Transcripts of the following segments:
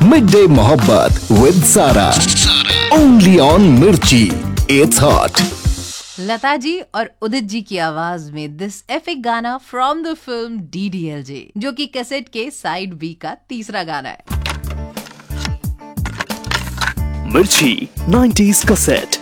Midday Mohabbat with Sara. Only on Mirchi. It's hot. Lata ji और उदित जी की आवाज में दिस एपिक गाना फ्रॉम द फिल्म DDLJ, जो कि कैसेट के साइड बी का तीसरा गाना है। मिर्ची 90s कैसेट।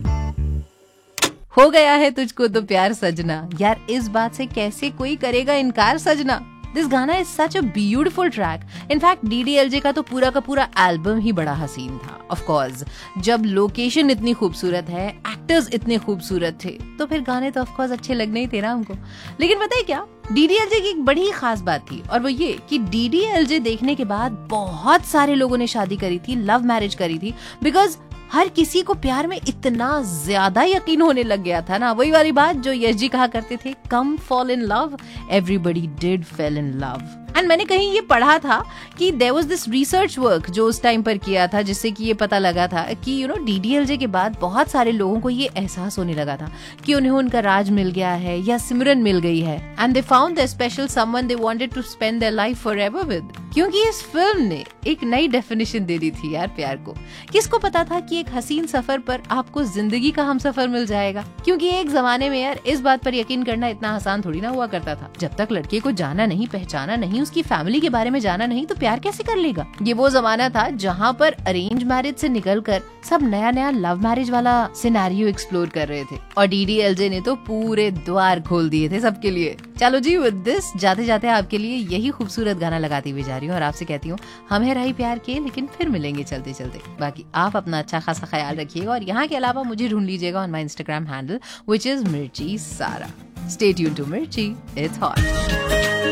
हो गया है तुझको तो प्यार सजना, यार इस बात से कैसे कोई करेगा इनकार सजना। दिस गाना is such a beautiful track. In fact DDLJ का तो पूरा का पूरा एल्बम ही बड़ा हसीन था। ऑफ कोर्स जब लोकेशन इतनी खूबसूरत है, एक्टर्स इतने खूबसूरत थे, तो फिर गाने तो ऑफ कोर्स अच्छे लगने ही थे ना हमको। लेकिन पता है क्या, DDLJ की एक बड़ी ही खास बात थी, और वो ये कि DDLJ देखने के बाद बहुत सारे लोगों ने शादी करी थी, लव मैरिज करी थी, बिकॉज हर किसी को प्यार में इतना ज्यादा यकीन होने लग गया था ना। वही वाली बात जो यश जी कहा करते थे, कम fall in love, everybody did fail in love. And मैंने कहीं ये पढ़ा था कि there was this research work जो उस टाइम पर किया था, जिससे कि ये पता लगा था कि DDLJ के बाद बहुत सारे लोगों को ये एहसास होने लगा था कि उन्हें उनका राज मिल गया है या सिमरन मिल गई है, and they found the special someone they wanted to spend their life forever with. क्योंकि इस फिल्म ने एक नई डेफिनेशन दे दी थी यार प्यार को। किसको पता था कि एक हसीन सफर पर आपको जिंदगी का हमसफर मिल जाएगा। क्योंकि एक जमाने में यार इस बात पर यकीन करना इतना आसान थोड़ी ना हुआ करता था। जब तक लड़के को जाना नहीं, पहचाना नहीं, उसकी फैमिली के बारे में जाना नहीं, तो प्यार कैसे कर लेगा। ये वो जमाना था जहाँ पर अरेंज मैरिज से निकलकर सब नया नया लव मैरिज वाला सिनेरियो एक्सप्लोर कर रहे थे, और DDLJ ने तो पूरे द्वार खोल दिए थे सबके लिए। चलो जी, विद दिस जाते जाते आपके लिए यही खूबसूरत गाना लगाती हुई जा रही हूँ और आपसे कहती हूँ हम है रही प्यार के, लेकिन फिर मिलेंगे चलते चलते। बाकी आप अपना अच्छा खासा ख्याल रखिएगा, और यहाँ के अलावा मुझे ढूंढ लीजिएगा on my Instagram handle, which is Mirchi Sara. Stay tuned to Mirchi. It's hot.